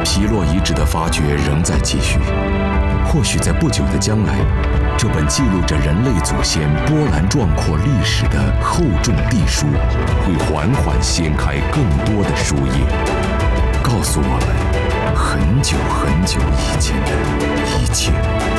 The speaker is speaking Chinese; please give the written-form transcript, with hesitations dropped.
皮洛遗址的发掘仍在继续，或许在不久的将来，这本记录着人类祖先波澜壮阔历史的厚重地书，会缓缓掀开更多的书页，告诉我们很久很久以前的一切。